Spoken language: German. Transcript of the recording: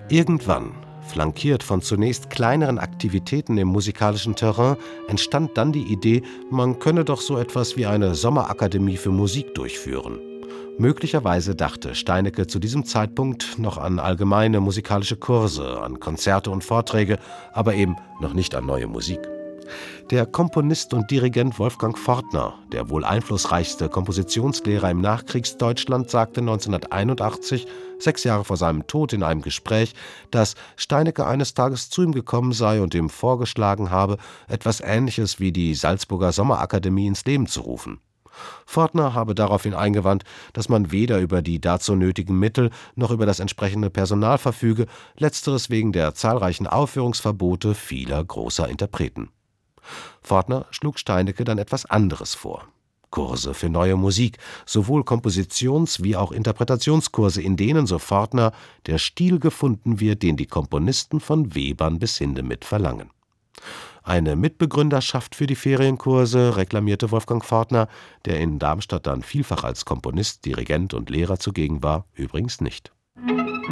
Irgendwann, flankiert von zunächst kleineren Aktivitäten im musikalischen Terrain, entstand dann die Idee, man könne doch so etwas wie eine Sommerakademie für Musik durchführen. Möglicherweise dachte Steinecke zu diesem Zeitpunkt noch an allgemeine musikalische Kurse, an Konzerte und Vorträge, aber eben noch nicht an neue Musik. Der Komponist und Dirigent Wolfgang Fortner, der wohl einflussreichste Kompositionslehrer im Nachkriegsdeutschland, sagte 1981, 6 Jahre vor seinem Tod, in einem Gespräch, dass Steinecke eines Tages zu ihm gekommen sei und ihm vorgeschlagen habe, etwas Ähnliches wie die Salzburger Sommerakademie ins Leben zu rufen. Fortner habe daraufhin eingewandt, dass man weder über die dazu nötigen Mittel noch über das entsprechende Personal verfüge, letzteres wegen der zahlreichen Aufführungsverbote vieler großer Interpreten. Fortner schlug Steinecke dann etwas anderes vor: Kurse für neue Musik, sowohl Kompositions- wie auch Interpretationskurse, in denen, so Fortner, der Stil gefunden wird, den die Komponisten von Webern bis Hindemith verlangen. Eine Mitbegründerschaft für die Ferienkurse reklamierte Wolfgang Fortner, der in Darmstadt dann vielfach als Komponist, Dirigent und Lehrer zugegen war, übrigens nicht.